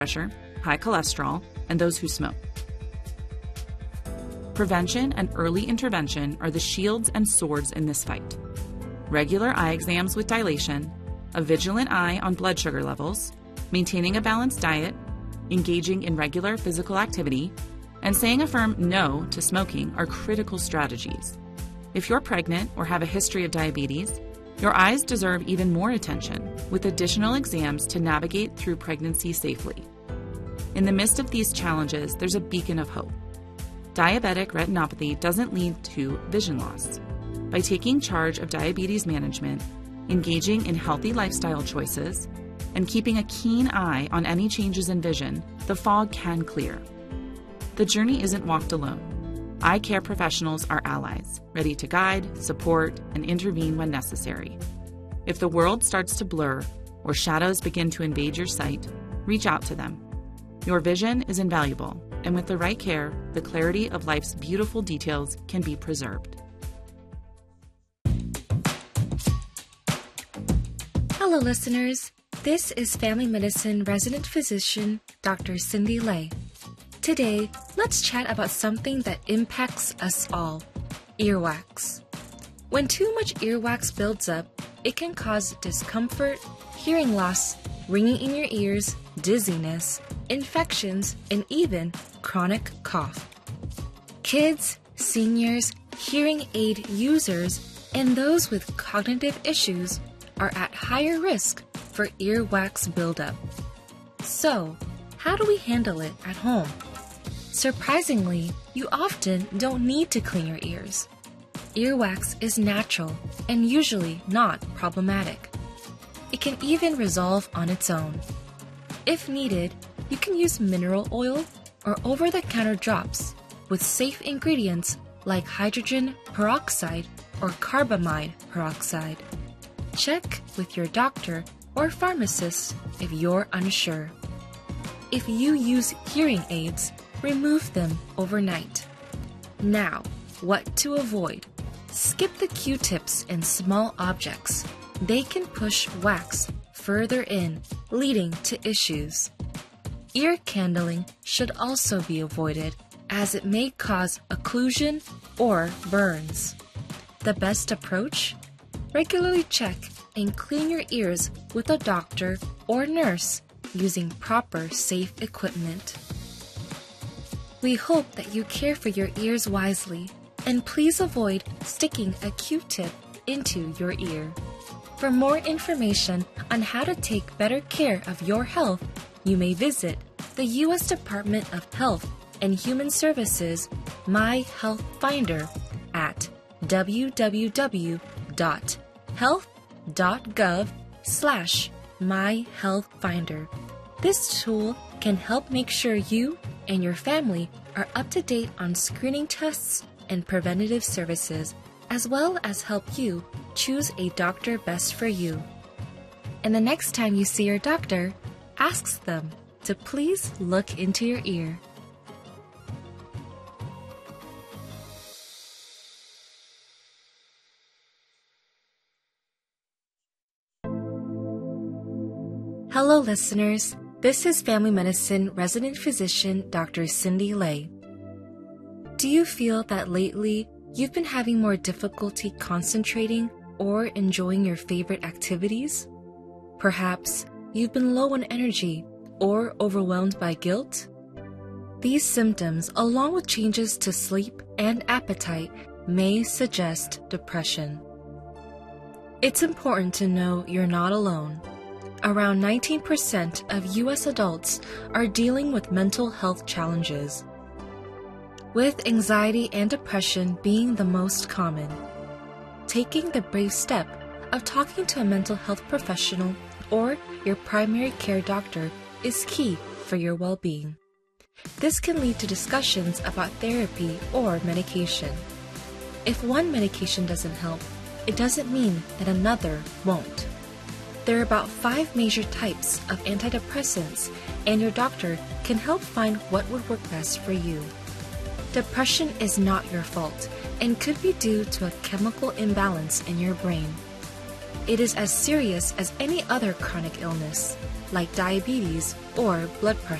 pressure, high cholesterol, and those who smoke. Prevention and early intervention are the shields and swords in this fight. Regular eye exams with dilation, a vigilant eye on blood sugar levels, maintaining a balanced diet, engaging in regular physical activity, and saying a firm no to smoking are critical strategies. If you're pregnant or have a history of diabetes, your eyes deserve even more attention, with additional exams to navigate through pregnancy safely. In the midst of these challenges, there's a beacon of hope. Diabetic retinopathy doesn't lead to vision loss. By taking charge of diabetes management, engaging in healthy lifestyle choices, and keeping a keen eye on any changes in vision, the fog can clear. The journey isn't walked alone. Eye care professionals are allies, ready to guide, support, and intervene when necessary. If the world starts to blur or shadows begin to invade your sight, reach out to them. Your vision is invaluable, and with the right care, the clarity of life's beautiful details can be preserved. Hello, listeners. This is Family Medicine Resident Physician Dr. Cindy Lay. Today, let's chat about something that impacts us all, earwax. When too much earwax builds up, it can cause discomfort, hearing loss, ringing in your ears, dizziness, infections, and even chronic cough. Kids, seniors, hearing aid users, and those with cognitive issues are at higher risk for earwax buildup. So, how do we handle it at home? Surprisingly, you often don't need to clean your ears. Earwax is natural and usually not problematic. It can even resolve on its own. If needed, you can use mineral oil or over-the-counter drops with safe ingredients like hydrogen peroxide or carbamide peroxide. Check with your doctor or pharmacist if you're unsure. If you use hearing aids, remove them overnight. Now, what to avoid? Skip the Q-tips and small objects. They can push wax further in, leading to issues. Ear candling should also be avoided, as it may cause occlusion or burns. The best approach? Regularly check and clean your ears with a doctor or nurse using proper safe equipment. We hope that you care for your ears wisely, and please avoid sticking a Q-tip into your ear. For more information on how to take better care of your health, you may visit the U.S. Department of Health and Human Services My Health Finder at www.health.gov/myhealthfinder. This tool can help make sure you and your family are up to date on screening tests and preventative services, as well as help you choose a doctor best for you. And the next time you see your doctor, ask them to please look into your ear. Hello, listeners. This is Family Medicine Resident Physician Dr. Cindy Lay. Do you feel that lately you've been having more difficulty concentrating or enjoying your favorite activities? Perhaps you've been low on energy or overwhelmed by guilt? These symptoms, along with changes to sleep and appetite, may suggest depression. It's important to know you're not alone. Around 19% of U.S. adults are dealing with mental health challenges, with anxiety and depression being the most common. Taking the brave step of talking to a mental health professional or your primary care doctor is key for your well-being. This can lead to discussions about therapy or medication. If one medication doesn't help, it doesn't mean that another won't. There are about 5 major types of antidepressants, and your doctor can help find what would work best for you. Depression is not your fault and could be due to a chemical imbalance in your brain. It is as serious as any other chronic illness, like diabetes or blood pressure.